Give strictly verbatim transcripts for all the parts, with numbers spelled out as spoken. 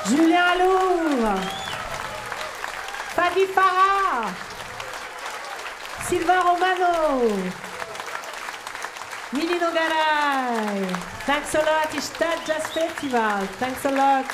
Julien Alour, Fadi Farah, Sylvain Romano, Nini Nogaray. Thanks a lot, Ystad Jazz Festival. Thanks a lot.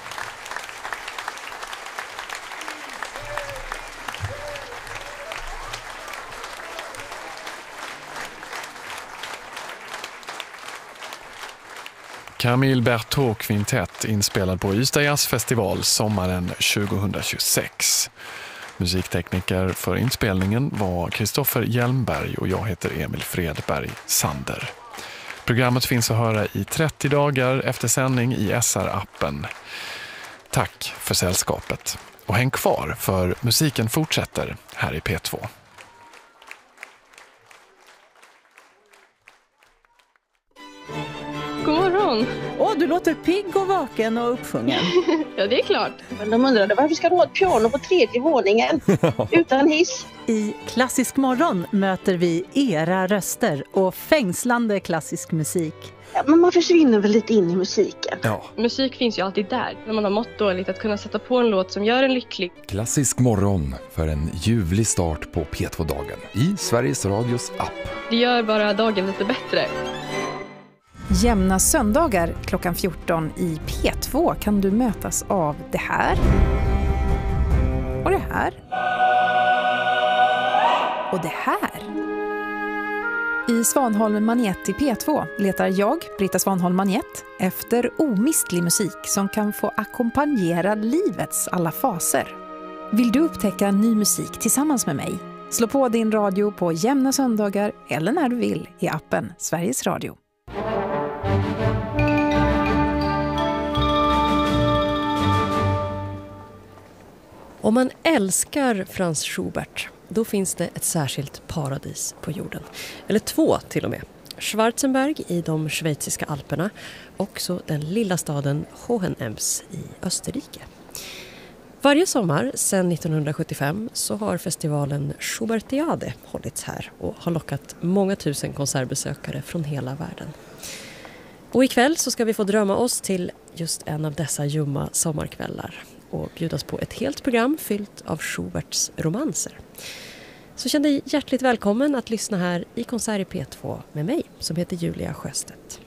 Camille Berthaud kvintett inspelad på Ystad Jazz Festival sommaren tjugohundratjugosex. Musiktekniker för inspelningen var Kristoffer Hjelmberg och jag heter Emil Fredberg Sander. Programmet finns att höra i trettio dagar efter sändning i S R-appen. Tack för sällskapet. Och häng kvar, för musiken fortsätter här i P två. God morgon. Åh, du låter pigg och vaken och uppsjungen. Ja, det är klart. Men de undrade varför ska du ha ett piano på tredje våningen utan hiss? I Klassisk morgon möter vi era röster och fängslande klassisk musik. Ja, men man försvinner väl lite in i musiken. Ja. Musik finns ju alltid där. När man har mått dåligt, att kunna sätta på en låt som gör en lycklig. Klassisk morgon för en ljuvlig start på P två-dagen i Sveriges Radios app. Det gör bara dagen lite bättre. Jämna söndagar klockan fjorton i P två kan du mötas av det här. Och det här. Och det här. I Svanholm Magnet i P två letar jag, Britta Svanholm Magnet, efter omistlig musik som kan få ackompanjera livets alla faser. Vill du upptäcka ny musik tillsammans med mig? Slå på din radio på jämna söndagar eller när du vill i appen Sveriges Radio. Om man älskar Franz Schubert, då finns det ett särskilt paradis på jorden. Eller två till och med. Schwarzenberg i de schweiziska alperna och så den lilla staden Hohenems i Österrike. Varje sommar sedan nittonhundrasjuttiofem så har festivalen Schubertiade hållits här och har lockat många tusen konsertbesökare från hela världen. Och ikväll så ska vi få drömma oss till just en av dessa ljumma sommarkvällar och bjudas på ett helt program fyllt av Schuberts romanser. Så känn dig hjärtligt välkommen att lyssna här i Konsert i P två med mig som heter Julia Sjöstedt.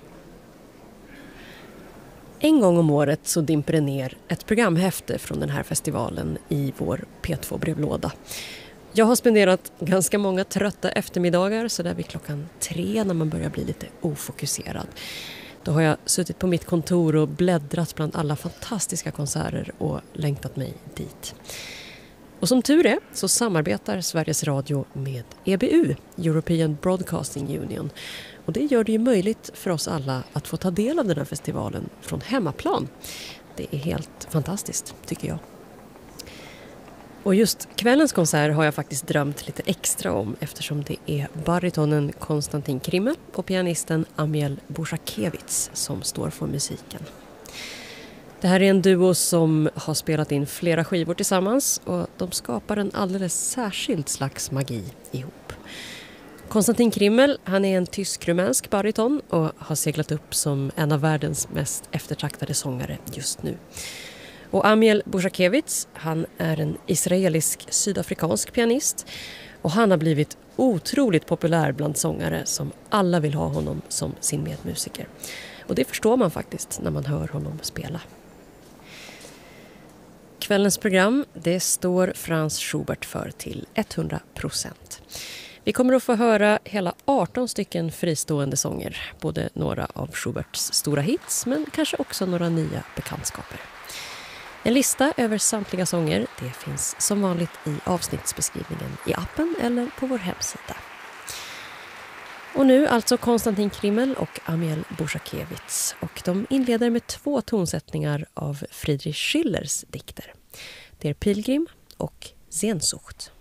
En gång om året så dimper det ner ett programhäfte från den här festivalen i vår P två-brevlåda. Jag har spenderat ganska många trötta eftermiddagar så där vid klockan tre när man börjar bli lite ofokuserad. Då har jag suttit på mitt kontor och bläddrat bland alla fantastiska konserter och längtat mig dit. Och som tur är så samarbetar Sveriges Radio med E B U, European Broadcasting Union. Och det gör det ju möjligt för oss alla att få ta del av den här festivalen från hemmaplan. Det är helt fantastiskt, tycker jag. Och just kvällens konsert har jag faktiskt drömt lite extra om eftersom det är baritonen Konstantin Krimmel och pianisten Amiel Bushakevitz som står för musiken. Det här är en duo som har spelat in flera skivor tillsammans och de skapar en alldeles särskild slags magi ihop. Konstantin Krimmel, han är en tysk-rumänsk bariton och har seglat upp som en av världens mest eftertraktade sångare just nu. Och Amiel Bushakevitz, han är en israelisk-sydafrikansk pianist och han har blivit otroligt populär bland sångare som alla vill ha honom som sin medmusiker. Och det förstår man faktiskt när man hör honom spela. Kvällens program, det står Franz Schubert för till hundra procent. Vi kommer att få höra hela arton stycken fristående sånger, både några av Schuberts stora hits men kanske också några nya bekantskaper. En lista över samtliga sånger, det finns som vanligt i avsnittsbeskrivningen i appen eller på vår hemsida. Och nu alltså Konstantin Krimmel och Amiel Bushakevitz, och de inleder med två tonsättningar av Friedrich Schillers dikter. Det är Pilgrim och Sehnsucht.